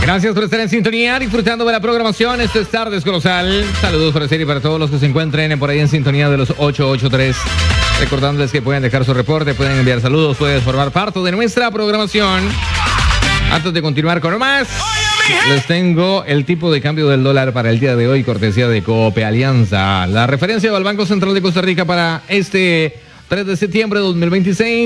Gracias por estar en sintonía, disfrutando de la programación. Esto es Tardes Colosal. Saludos para Siri y para todos los que se encuentren por ahí en sintonía de los 883. Recordándoles que pueden dejar su reporte, pueden enviar saludos, pueden formar parte de nuestra programación. Antes de continuar con más, les tengo el tipo de cambio del dólar para el día de hoy, cortesía de Coop Alianza. La referencia del Banco Central de Costa Rica para este 3 de septiembre de 2026.